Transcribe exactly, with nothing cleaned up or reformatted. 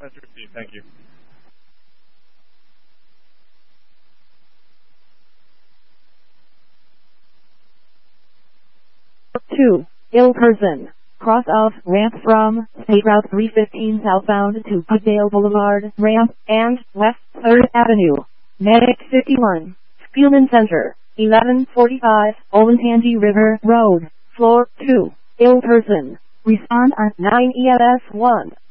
That's received. Thank you. two. Ill person. Cross off ramp from State Route three fifteen southbound to Goodale Boulevard, ramp, and West third Avenue. Medic fifty-one. Spielman Center, eleven forty-five, Olentangy River Road, floor two. Ill person. Respond on nine E M S one.